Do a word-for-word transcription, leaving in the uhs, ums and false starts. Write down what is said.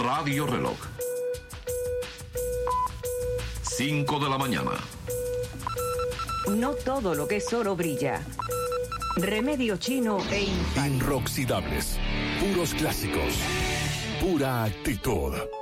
Radio Reloj. cinco de la mañana. No todo lo que es oro brilla. Remedio chino e infalible. Inoxidables. Puros clásicos. Pura actitud.